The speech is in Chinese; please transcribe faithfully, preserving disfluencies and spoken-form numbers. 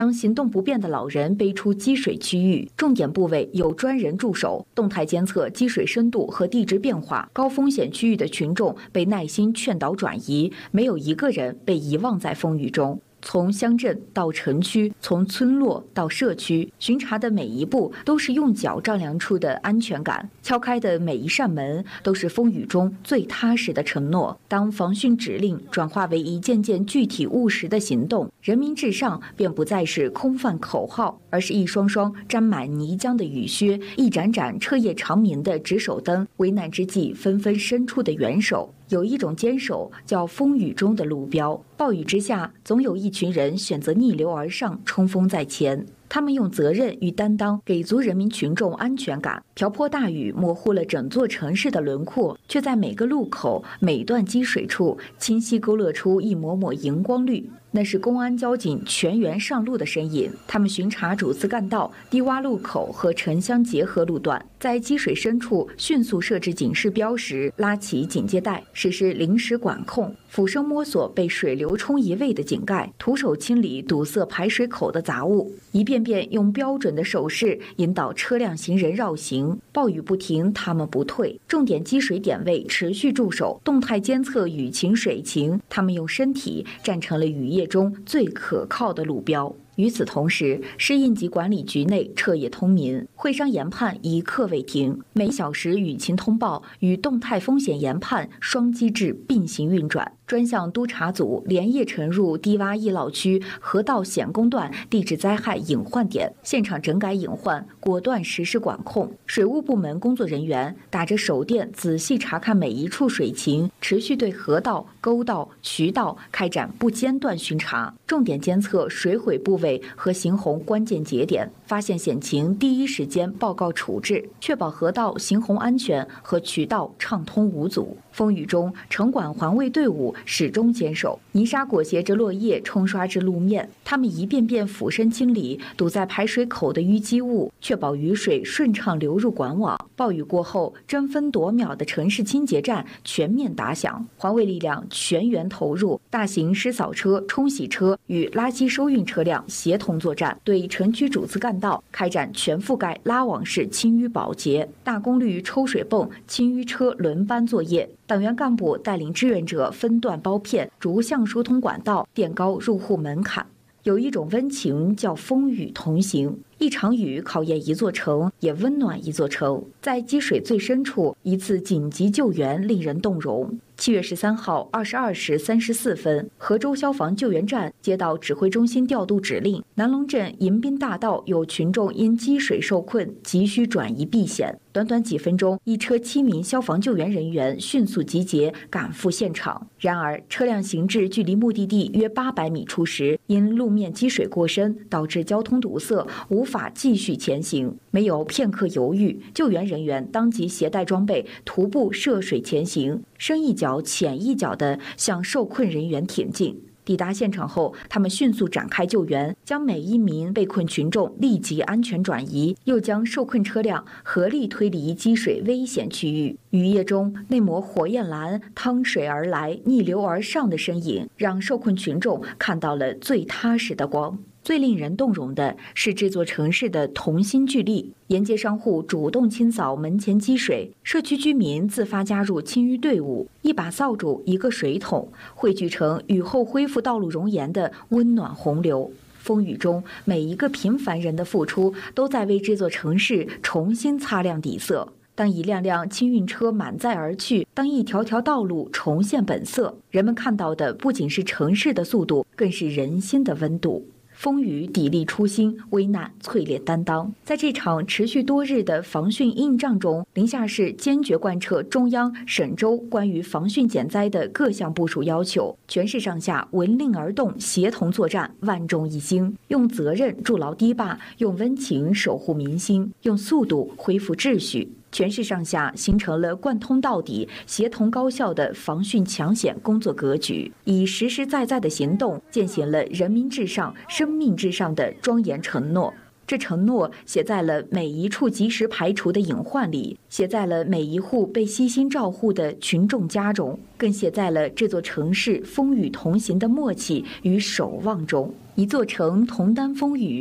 让行动不便的老人背出积水区域，重点部位有专人驻守，动态监测积水深度和地质变化。高风险区域的群众被耐心劝导转移，没有一个人被遗忘在风雨中。从乡镇到城区，从村落到社区，巡查的每一步都是用脚丈量出的安全感，敲开的每一扇门都是风雨中最踏实的承诺。当防汛指令转化为一件件具体务实的行动，人民至上便不再是空泛口号，而是一双双沾满泥浆的雨靴，一盏盏彻夜长眠的值守灯，危难之际纷纷伸出的援手。有一种坚守叫风雨中的路标，暴雨之下，总有一群人选择逆流而上，冲锋在前。他们用责任与担当给足人民群众安全感。瓢泼大雨模糊了整座城市的轮廓，却在每个路口、每段积水处清晰勾勒出一抹抹荧光绿。那是公安交警全员上路的身影，他们巡查主次干道、低洼路口和城乡结合路段，在积水深处迅速设置警示标识，拉起警戒带，实施临时管控，俯身摸索被水流冲移位的井盖，徒手清理堵塞排水口的杂物，一遍遍用标准的手势引导车辆行人绕行。暴雨不停，他们不退，重点积水点位持续驻守，动态监测雨情水情，他们用身体站成了雨夜中最可靠的路标。与此同时，市应急管理局内彻夜通明，会商研判一刻未停，每小时雨情通报与动态风险研判双机制并行运转。专项督查组连夜沉入低洼易涝区河道险工段地质灾害隐患点，现场整改隐患，果断实施管控。水务部门工作人员打着手电，仔细查看每一处水情，持续对河道、沟道、渠道开展不间断巡查，重点监测水毁部位和行洪关键节点，发现险情第一时间报告处置，确保河道行洪安全和渠道畅通无阻。风雨中，城管环卫队伍始终坚守，泥沙裹挟着落叶冲刷至路面，他们一遍遍俯身清理堵在排水口的淤积物，确保雨水顺畅流入管网。暴雨过后，争分夺秒的城市清洁战全面打响，环卫力量全员投入，大型湿扫车、冲洗车与垃圾收运车辆协同作战，对城区主次干道开展全覆盖拉网式清淤保洁，大功率抽水泵、清淤车轮班作业。党员干部带领志愿者分段包片，逐项疏通管道，垫高入户门槛。有一种温情叫风雨同行，一场雨考验一座城，也温暖一座城。在积水最深处，一次紧急救援令人动容。七月十三号二十二时三十四分，河州消防救援站接到指挥中心调度指令，南龙镇迎宾大道有群众因积水受困，急需转移避险。短短几分钟，一车七名消防救援人员迅速集结，赶赴现场。然而，车辆行至距离目的地约八百米处时，因路面积水过深，导致交通堵塞，无法继续前行。没有片刻犹豫，救援人员当即携带装备，徒步涉水前行，深一脚浅一脚地向受困人员挺进。抵达现场后，他们迅速展开救援，将每一名被困群众立即安全转移，又将受困车辆合力推离积水危险区域。雨夜中，那抹火焰蓝趟水而来、逆流而上的身影，让受困群众看到了最踏实的光。最令人动容的是这座城市的同心聚力，沿街商户主动清扫门前积水，社区居民自发加入清淤队伍，一把扫帚一个水桶，汇聚成雨后恢复道路容颜的温暖洪流。风雨中，每一个平凡人的付出都在为这座城市重新擦亮底色。当一辆辆清运车满载而去，当一条条道路重现本色，人们看到的不仅是城市的速度，更是人心的温度。风雨砥砺初心，危难淬炼担当。在这场持续多日的防汛硬仗中，临夏市坚决贯彻中央、省州关于防汛减灾的各项部署要求，全市上下闻令而动，协同作战，万众一心，用责任筑牢堤坝，用温情守护民心，用速度恢复秩序。全市上下形成了贯通到底、协同高效的防汛抢险工作格局，以实实在在的行动践行了人民至上、生命至上的庄严承诺。 这承诺写在了每一处及时排除的隐患里，写在了每一户被悉心照护的群众家中，更写在了这座城市风雨同行的默契与守望中。一座城同担风雨，